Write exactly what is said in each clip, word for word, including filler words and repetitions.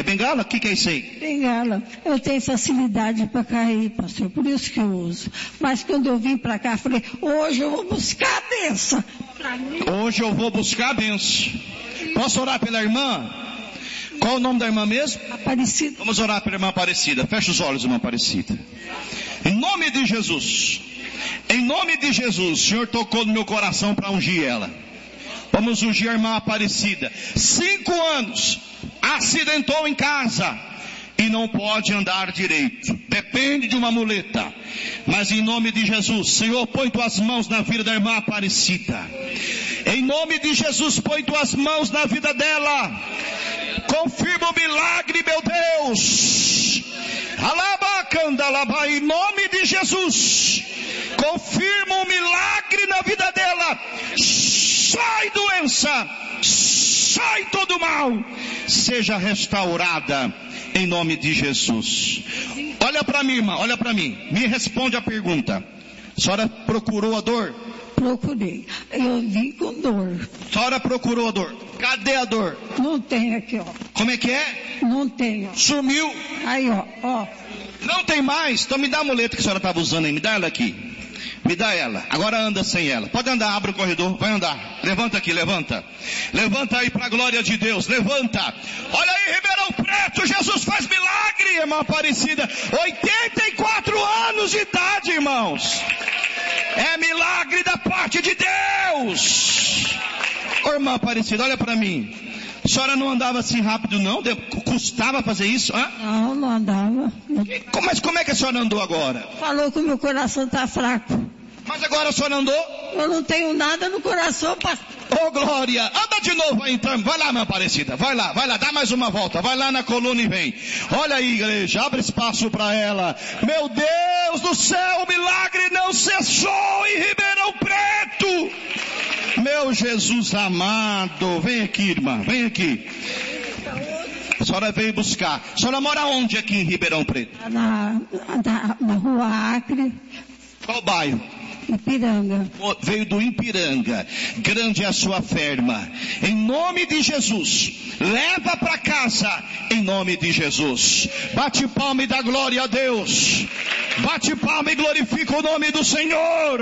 bengala? O que, que é isso aí? Bengala. Eu tenho facilidade para cair, pastor, por isso que eu uso. Mas quando eu vim para cá, falei, hoje eu vou buscar a benção. Hoje eu vou buscar a benção. Posso orar pela irmã? Qual o nome da irmã mesmo? Aparecida. Vamos orar pela irmã Aparecida. Fecha os olhos, irmã Aparecida. Em nome de Jesus. Em nome de Jesus. O Senhor tocou no meu coração para ungir ela. Vamos ungir a irmã Aparecida. Cinco anos. Acidentou em casa. E não pode andar direito. Depende de uma muleta. Mas em nome de Jesus, Senhor, põe tuas mãos na vida da irmã Aparecida. Em nome de Jesus, põe tuas mãos na vida dela. Confirma o milagre, meu Deus. Alabacandalaba, em nome de Jesus. Confirma o milagre na vida dela. Sai doença. Sai todo mal. Seja restaurada. Em nome de Jesus. Olha para mim, irmã, olha para mim. Me responde a pergunta. A senhora procurou a dor? Procurei. Eu vim com dor. A senhora procurou a dor. Cadê a dor? Não tem aqui, ó. Como é que é? Não tem, ó. Sumiu. Aí, ó, ó. Não tem mais. Então me dá a muleta que a senhora estava usando aí. Me dá ela aqui. Me dá ela. Agora anda sem ela. Pode andar, abre o corredor. Vai andar. Levanta aqui, levanta. Levanta aí para a glória de Deus. Levanta. Olha aí, Ribeirão Preto. Jesus faz milagre, irmã Aparecida. oitenta e quatro anos de idade, irmãos. É milagre da parte de Deus. Ô, irmã Aparecida, olha para mim. A senhora não andava assim rápido, não? Custava fazer isso? Hã? Não, não andava. Mas como é que a senhora andou agora? Falou que o meu coração está fraco. Mas agora a senhora andou? Eu não tenho nada no coração para... Ô, oh, glória! Anda de novo aí então. Vai lá, irmã Aparecida. Vai lá, vai lá. Dá mais uma volta. Vai lá na coluna e vem. Olha aí, igreja. Abre espaço para ela. Meu Deus do céu, o milagre não cessou em Ribeirão Preto. Meu Jesus amado. Vem aqui, irmã. Vem aqui. A senhora veio buscar. A senhora mora onde aqui em Ribeirão Preto? Na, na, na rua Acre. Qual bairro? Ipiranga. Veio do Ipiranga. Grande é a sua fé, irmã. Em nome de Jesus. Leva para casa. Em nome de Jesus. Bate palma e dá glória a Deus. Bate palma e glorifica o nome do Senhor.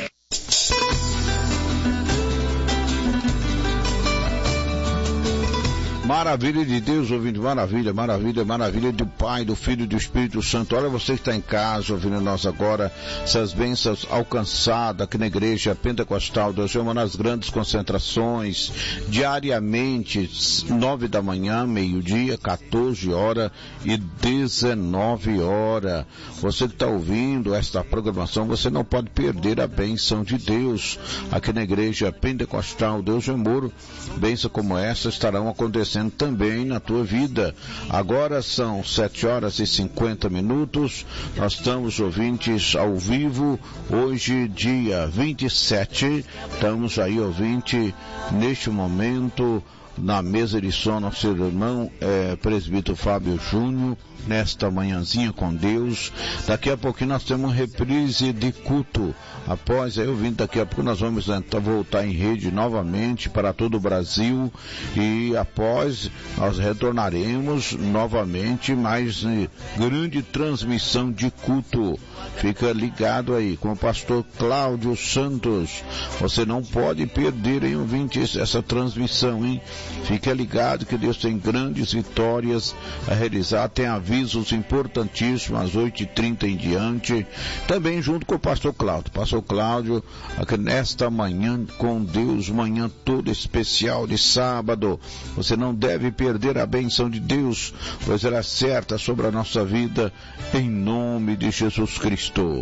Maravilha de Deus, ouvindo maravilha, maravilha, maravilha do Pai, do Filho e do Espírito Santo. Olha você que está em casa ouvindo nós agora, essas bênçãos alcançadas aqui na igreja pentecostal. Deus chama nas grandes concentrações, diariamente, nove da manhã, meio-dia, quatorze horas e dezenove horas. Você que está ouvindo esta programação, você não pode perder a bênção de Deus aqui na igreja pentecostal. Deus é amor. Bênçãos como essa estarão acontecendo também na tua vida. Agora são sete horas e cinquenta minutos. Nós estamos, ouvintes, ao vivo. Hoje, dia vinte e sete. Estamos aí, ouvinte, neste momento, na mesa de som, nosso irmão é, presbítero Fábio Júnior, nesta manhãzinha com Deus. Daqui a pouquinho nós temos reprise de culto. Após aí eu vim, daqui a pouco nós vamos então, voltar em rede novamente para todo o Brasil, e após nós retornaremos novamente mais eh, grande transmissão de culto. Fica ligado aí com o pastor Cláudio Santos. Você não pode perder, hein, ouvintes, essa transmissão, hein? Fica ligado que Deus tem grandes vitórias a realizar. Tem avisos importantíssimos às oito e trinta em diante. Também junto com o pastor Cláudio. Pastor Cláudio, aqui nesta manhã com Deus, manhã toda especial de sábado. Você não deve perder a bênção de Deus, pois ela é certa sobre a nossa vida, em nome de Jesus Cristo.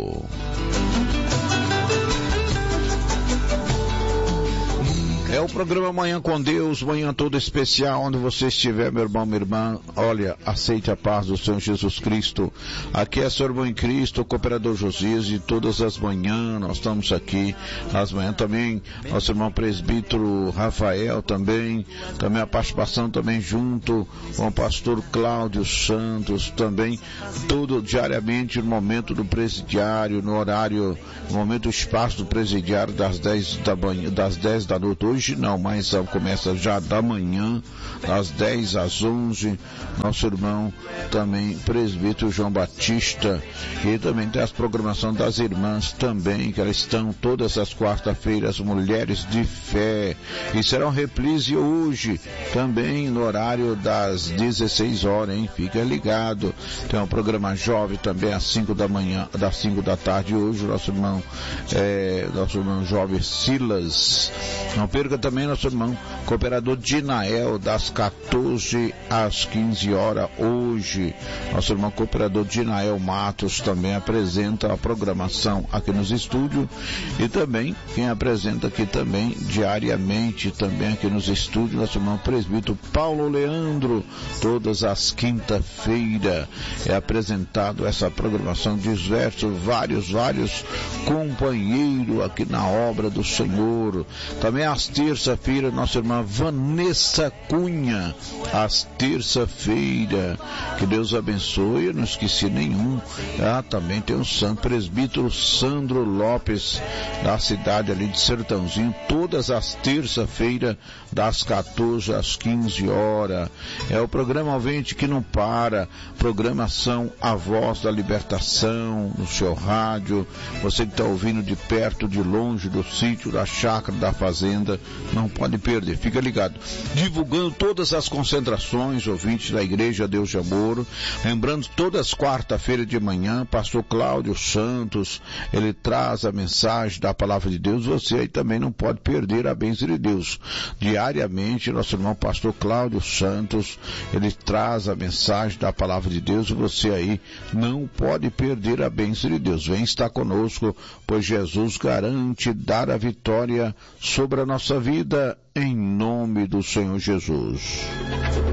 É o programa Manhã com Deus, manhã toda especial, onde você estiver, meu irmão, minha irmã. Olha, aceite a paz do Senhor Jesus Cristo. Aqui é seu irmão em Cristo, o cooperador Josias, e todas as manhãs nós estamos aqui. Nas manhãs também, nosso irmão presbítero Rafael também, também a participação também junto com o pastor Cláudio Santos, também, tudo diariamente no momento do presidiário, no horário, no momento do espaço do presidiário das dez da manhã, das dez da noite. Hoje noite não, mas começa já da manhã, das dez às onze, nosso irmão também, presbítero João Batista, e também tem as programações das irmãs também, que elas estão todas as quarta-feiras, Mulheres de Fé, e serão reprise hoje, também no horário das dezesseis horas, hein? Fica ligado. Tem um programa jovem também às cinco da manhã, das cinco da tarde hoje, nosso irmão, é, nosso irmão jovem Silas. Não perca também nosso irmão cooperador Dinael, das quatorze às quinze horas hoje. Nosso irmão cooperador Dinael Matos também apresenta a programação aqui nos estúdios, e também quem apresenta aqui também diariamente também aqui nos estúdios, nosso irmão presbítero Paulo Leandro, todas as quinta-feira é apresentado essa programação, diversos, vários, vários companheiros aqui na obra do Senhor. Também às terça-feira, nossa irmã Vanessa Cunha, às terça-feira, que Deus abençoe, eu não esqueci nenhum. Ah, também tem o santo presbítero Sandro Lopes, da cidade ali de Sertãozinho, todas as terça-feiras, das quatorze às quinze horas. É o programa Ouvinte que não para, programação A Voz da Libertação, no seu rádio. Você que está ouvindo de perto, de longe, do sítio, da chácara, da fazenda, não pode perder, fica ligado. Divulgando todas as concentrações, ouvintes da Igreja Deus de Amor. Lembrando, todas as quarta-feiras de manhã, pastor Cláudio Santos, ele traz a mensagem da palavra de Deus. Você aí também não pode perder a bênção de Deus. Diariamente, nosso irmão pastor Cláudio Santos, ele traz a mensagem da palavra de Deus, e você aí não pode perder a bênção de Deus. Vem estar conosco, pois Jesus garante dar a vitória sobre a nossa vida, em nome do Senhor Jesus.